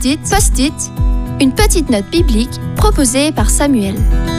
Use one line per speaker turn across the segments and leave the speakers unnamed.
Post-it, une petite note biblique proposée par Samuel.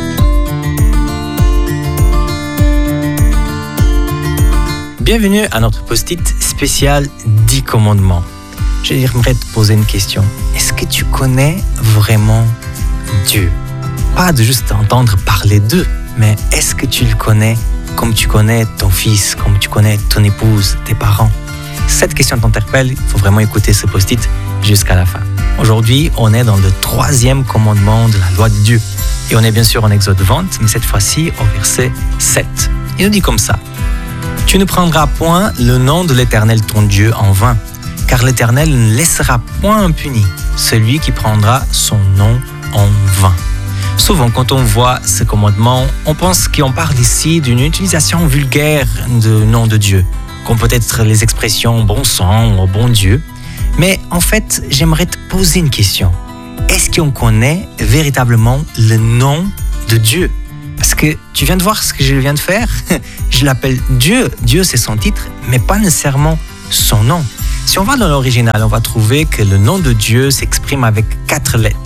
Bienvenue à notre post-it spécial 10 commandements. J'aimerais te poser une question. Est-ce que tu connais vraiment Dieu? Pas de juste entendre parler d'eux, mais est-ce que tu le connais comme tu connais ton fils, comme tu connais ton épouse, tes parents? Cette question t'interpelle, il faut vraiment écouter ce post-it jusqu'à la fin. Aujourd'hui, on est dans le 3e commandement de la loi de Dieu. Et on est bien sûr en Exode 20, mais cette fois-ci au verset 7. Il nous dit comme ça. Tu ne prendras point le nom de l'Éternel ton Dieu en vain, car l'Éternel ne laissera point impuni celui qui prendra son nom en vain. Souvent, quand on voit ce commandement, on pense qu'on parle ici d'une utilisation vulgaire du nom de Dieu, comme peut-être les expressions bon sang ou bon Dieu. Mais en fait, j'aimerais te poser une question. Est-ce qu'on connaît véritablement le nom de Dieu? Parce que tu viens de voir ce que je viens de faire. Je l'appelle Dieu. Dieu, c'est son titre, mais pas nécessairement son nom. Si on va dans l'original, on va trouver que le nom de Dieu s'exprime avec 4 lettres.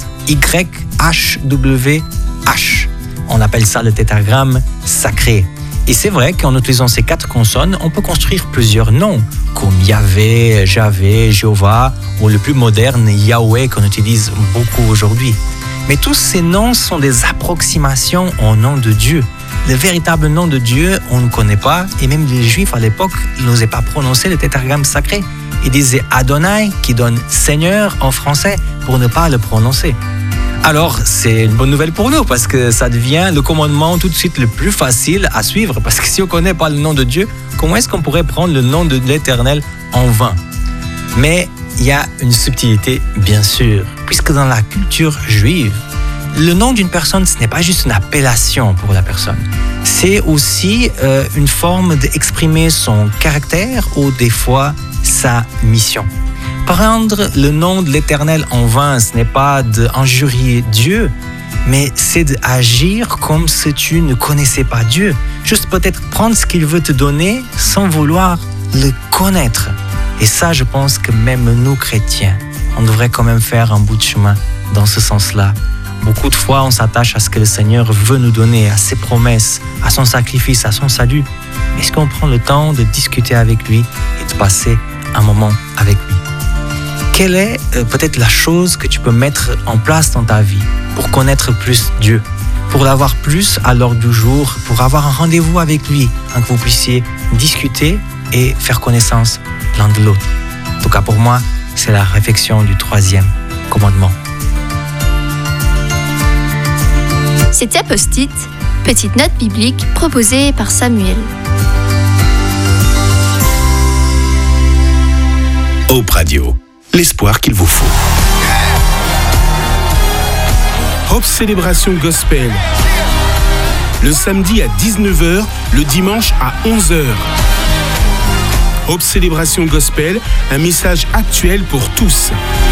Y-H-W-H. On appelle ça le tétragramme sacré. Et c'est vrai qu'en utilisant ces 4 consonnes, on peut construire plusieurs noms, comme Yahvé, Javé, Jéhovah, ou le plus moderne, Yahweh, qu'on utilise beaucoup aujourd'hui. Mais tous ces noms sont des approximations au nom de Dieu. Le véritable nom de Dieu, on ne connaît pas, et même les Juifs à l'époque n'osaient pas prononcer le tétragramme sacré. Ils disaient Adonai, qui donne Seigneur en français, pour ne pas le prononcer. Alors, c'est une bonne nouvelle pour nous, parce que ça devient le commandement tout de suite le plus facile à suivre, parce que si on ne connaît pas le nom de Dieu, comment est-ce qu'on pourrait prendre le nom de l'Éternel en vain? Mais il y a une subtilité, bien sûr, puisque dans la culture juive, le nom d'une personne, ce n'est pas juste une appellation pour la personne. C'est aussi une forme d'exprimer son caractère ou des fois sa mission. Prendre le nom de l'Éternel en vain, ce n'est pas d'injurier Dieu, mais c'est d'agir comme si tu ne connaissais pas Dieu. Juste peut-être prendre ce qu'il veut te donner sans vouloir le connaître. Et ça, je pense que même nous, chrétiens, on devrait quand même faire un bout de chemin dans ce sens-là. Beaucoup de fois, on s'attache à ce que le Seigneur veut nous donner, à ses promesses, à son sacrifice, à son salut. Est-ce qu'on prend le temps de discuter avec lui et de passer un moment avec lui? Quelle est peut-être la chose que tu peux mettre en place dans ta vie pour connaître plus Dieu, pour l'avoir plus à l'ordre du jour, pour avoir un rendez-vous avec lui, afin que vous puissiez discuter et faire connaissance l'un de l'autre? En tout cas, pour moi, c'est la réflexion du 3e commandement.
C'était Post-it, petite note biblique proposée par Samuel.
Hope Radio, l'espoir qu'il vous faut. Hope Célébration Gospel. Le samedi à 19h, le dimanche à 11h. Hope Célébration Gospel, un message actuel pour tous.